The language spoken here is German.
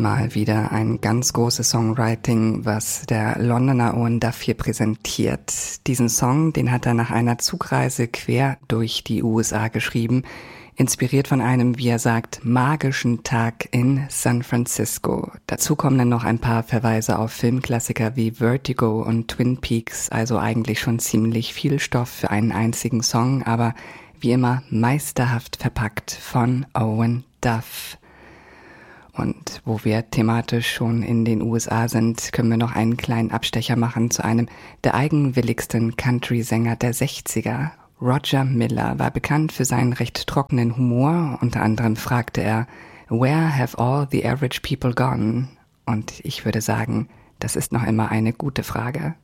Mal wieder ein ganz großes Songwriting, was der Londoner Owen Duff hier präsentiert. Diesen Song, den hat er nach einer Zugreise quer durch die USA geschrieben, inspiriert von einem, wie er sagt, magischen Tag in San Francisco. Dazu kommen dann noch ein paar Verweise auf Filmklassiker wie Vertigo und Twin Peaks, also eigentlich schon ziemlich viel Stoff für einen einzigen Song, aber wie immer meisterhaft verpackt von Owen Duff. Und wo wir thematisch schon in den USA sind, können wir noch einen kleinen Abstecher machen zu einem der eigenwilligsten Country-Sänger der 60er. Roger Miller war bekannt für seinen recht trockenen Humor. Unter anderem fragte er, "Where have all the average people gone?" Und ich würde sagen, das ist noch immer eine gute Frage.